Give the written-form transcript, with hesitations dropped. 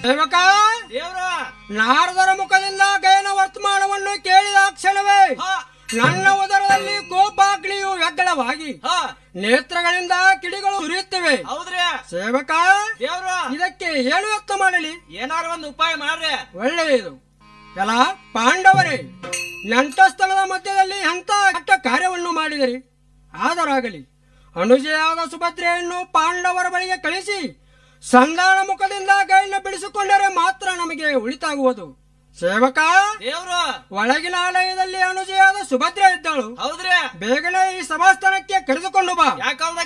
ಸೇವಕ ದೇವ್ರ ನಾರದರ ಮುಖದಿಂದ ಗಯನ ವರ್ತಮಾನವನ್ನು ಕೇಳಿದ ಕ್ಷಣವೇ ನನ್ನ ಉದರದಲ್ಲಿ ಕೋಪಾಗ್ನಿಯು ವ್ಯಗ್ಗಳವಾಗಿ ನೇತ್ರಗಳಿಂದ ಕಿಡಿಗಳು ಸುರಿಯುತ್ತವೆ. ಹೌದ್ರಿ ಸೇವಕ ದೇವ್ರ ಇದಕ್ಕೆ ಏನು ವ್ಯಕ್ತ ಮಾಡಲಿ? ಏನಾರು ಒಂದು ಉಪಾಯ ಮಾಡ್ರಿ. ಒಳ್ಳೆಯದು. ಎಲ್ಲ ಪಾಂಡವರೇ, ನಂಟಸ್ಥಳದ ಮಧ್ಯದಲ್ಲಿ ಎಂಥ ಕೆಟ್ಟ ಕಾರ್ಯವನ್ನು ಮಾಡಿದರೆ ಆದರಾಗಲಿ. ಅನುಜೆಯಾದ ಸುಭದ್ರೆಯನ್ನು ಪಾಂಡವರ ಬಳಿಗೆ ಕಳಿಸಿ ಸಂಧಾನ ಮುಖದಿಂದ ಗೈನ ಬಿಡಿಸಿಕೊಂಡರೆ ಮಾತ್ರ ನಮಗೆ ಉಳಿತಾಗುವುದು. ಸೇವಕ ದೇವ್ರ ಒಳಗಿನ ಆಲಯದಲ್ಲಿ ಅನುಜೆಯಾದ ಸುಭದ್ರೆ ಇದ್ದಳು. ಹೌದ್ರಿ ಬೇಗನೆ ಈ ಸಭಾಸ್ಥಾನಕ್ಕೆ ಕರೆದುಕೊಂಡು ಬಾ. ಯಾಕಂದ್ರೆ